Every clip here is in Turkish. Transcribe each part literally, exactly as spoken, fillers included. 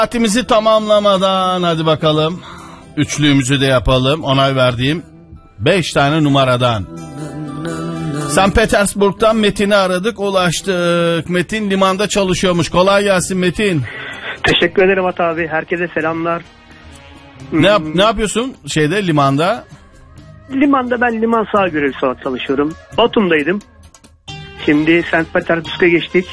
Saatimizi tamamlamadan hadi bakalım. Üçlüğümüzü de yapalım. Onay verdiğim beş tane numaradan. Sankt Petersburg'dan Metin'i aradık, ulaştık. Metin limanda çalışıyormuş. Kolay gelsin Metin. Teşekkür ederim At abi. Herkese selamlar. Ne yap ne yapıyorsun şeyde limanda? Limanda ben liman sağ görevlisi olarak çalışıyorum. Batum'daydım. Şimdi Sankt Petersburg'a geçtik.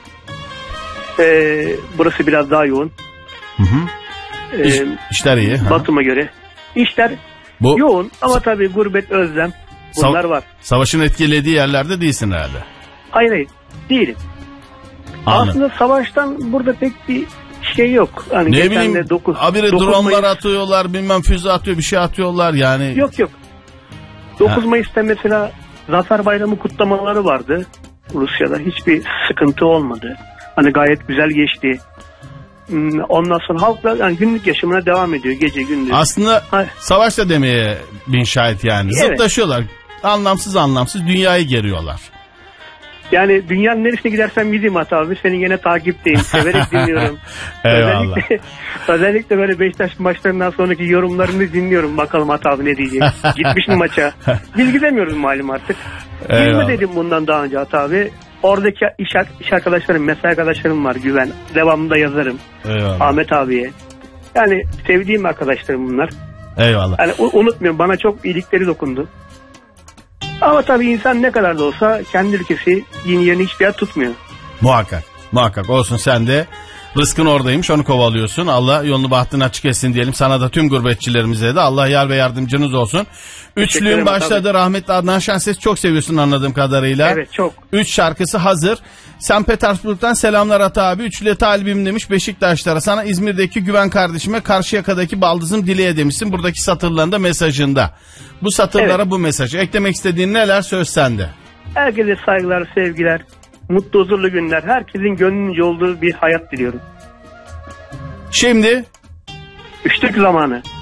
Ee, burası biraz daha yoğun. Hı hı. Ee, İş, işler iyi. Batum'a göre. İşler Bu, yoğun ama tabii gurbet, özlem bunlar var. Savaşın etkilediği yerlerde değilsin herhalde. Hayır hayır değilim. Anladım. Aslında savaştan burada pek bir şey yok. Hani ne bileyim dokuz, habire dronlar atıyorlar, bilmem füze atıyor, bir şey atıyorlar yani. Yok yok. dokuz Mayıs'ta mesela Zafer Bayramı kutlamaları vardı Rusya'da. Hiçbir sıkıntı olmadı. Hani gayet güzel geçti. Ondan sonra halkla yani günlük yaşamına devam ediyor gece gündüz. Aslında Ay. savaş da demeye bin şahit yani. Evet. Zıtlaşıyorlar. Anlamsız anlamsız dünyayı geriyorlar. Yani dünyanın neresine gidersem gideyim At abi. Senin gene takipteyim. Severek dinliyorum. özellikle, özellikle böyle Beşiktaş maçlarından sonraki yorumlarını dinliyorum. Bakalım At abi ne diyecek. Gitmiş mi maça? Biz gidemiyoruz malum artık. Biz dedim bundan daha önce At abi. Oradaki iş, iş arkadaşlarım, mesai arkadaşlarım var, güven. Devamında yazarım. Eyvallah. Ahmet abiye. Yani sevdiğim arkadaşlarım bunlar. Eyvallah. Yani unutmuyorum, bana çok iyilikleri dokundu. Ama tabii insan ne kadar da olsa kendi ülkesi yeni yerini hiçbir yer tutmuyor. Muhakkak. Muhakkak olsun, sen de rızkın oradaymış, onu kovalıyorsun. Allah yolunu bahtını açık etsin diyelim. Sana da tüm gurbetçilerimize de Allah yar ve yardımcınız olsun. Üçlüğün başladı. Tabii. Rahmetli Adnan Şenses çok seviyorsun anladığım kadarıyla. Evet çok. Üç şarkısı hazır. Sankt Petersburg'dan selamlar Ata abi. Üçlüye talibim demiş Beşiktaşlara. Sana İzmir'deki Güven kardeşime, Karşıyaka'daki baldızım Dile'ye demişsin. Buradaki satırlarında mesajında. Bu satırlara evet. Bu mesajı. Eklemek istediğin neler, söz sende. Herkese saygılar, sevgiler. Mutlu, huzurlu günler. Herkesin gönlünce olduğu bir hayat diliyorum. Şimdi üçlük zamanı.